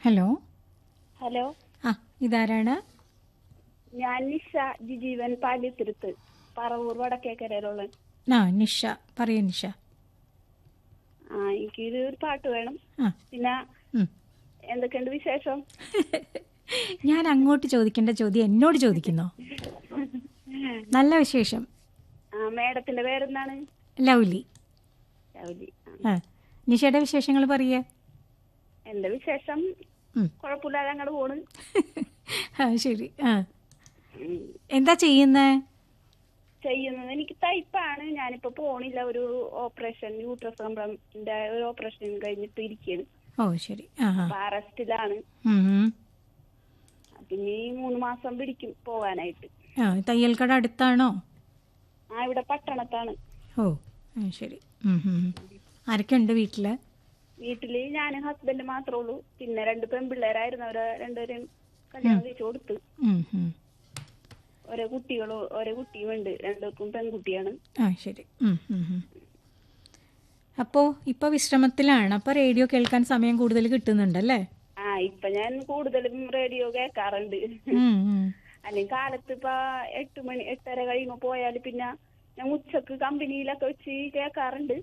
Hello. Hello, ആ ഇതാരാണ്? ഞാൻ നിഷ ജിജീവൻ പാലിത്തിരുത്ത്, പറവൂർ വടക്കേക്കരയിലുള്ള. നിഷ. പറയൂ നിഷ. എനിക്കൊരു ഒരു പാട്ട് വേണം. ആ പിന്നെ ഉം. എന്തൊക്കെയുണ്ട് വിശേഷം? ഞാൻ അങ്ങോട്ട് ചോദിക്കേണ്ട ചോദ്യം എന്നോട് ചോദിക്കുന്നോ? നല്ല വിശേഷം. മേഡത്തിന്റെ പേരെന്താണ്? ലൗലി. ലൗലി. ആ നിഷയുടെ വിശേഷങ്ങൾ പറയേ. എന്റെ വിശേഷം കുഴപ്പമില്ലാതെ അങ്ങോട്ട് പോണ്. ശരി. എന്താ ചെയ്യുന്നേ? ചെയ്യുന്നത് എനിക്ക് തയ്പ്പാണ്. ഞാനിപ്പോ പോണില്ല. ഒരു ഓപ്പറേഷൻ, യൂട്രസ് കംപ്ലൈന്റിന്റെ ഒരു ഓപ്പറേഷൻ കഴിഞ്ഞിട്ട് ഇരിക്കുകയാണ്. ഓ ശരി. അപ്പൊ അറസ്റ്റിലാണ്. പിന്നെ 3 മാസം പിടിക്കും പോവാനായിട്ട്. തയ്യൽ കട അടുത്താണോ? ഇവിടെ പട്ടണത്താണ്. ഓ ശരി. ആരൊക്കെ ഉണ്ട് വീട്ടില്? വീട്ടില് ഞാനും ഹസ്ബൻഡ് മാത്രമേ ഉള്ളൂ. പിന്നെ 2 പെൺപിള്ളേരായിരുന്നു. അവരെ രണ്ടുപേരും കല്യാണം കഴിച്ചു കൊടുത്തു. ഓരോ കുട്ടിയും ഉണ്ട്. 2 പെൺകുട്ടിയാണ്. ശരി. അപ്പോ ഇപ്പൊ വിശ്രമത്തിലാണ്. അപ്പൊ റേഡിയോ കേൾക്കാൻ സമയം കൂടുതൽ കിട്ടുന്നുണ്ടല്ലേ? ഇപ്പൊ ഞാൻ കൂടുതലും റേഡിയോ കേൾക്കാറുണ്ട്. അല്ലെങ്കിൽ കാലത്ത് ഇപ്പൊ 8 മണി 8:30 കഴിയുമ്പോ പോയാല് പിന്നെ ഞാൻ ഉച്ചക്ക് കമ്പനിയിലൊക്കെ വെച്ച് കേൾക്കാറുണ്ട്.